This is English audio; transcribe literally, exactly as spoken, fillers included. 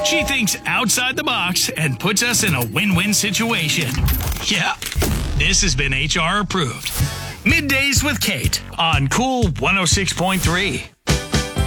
She thinks outside the box and puts us in a win-win situation. Yeah, this has been H R approved. Middays with Kate on Cool one oh six point three.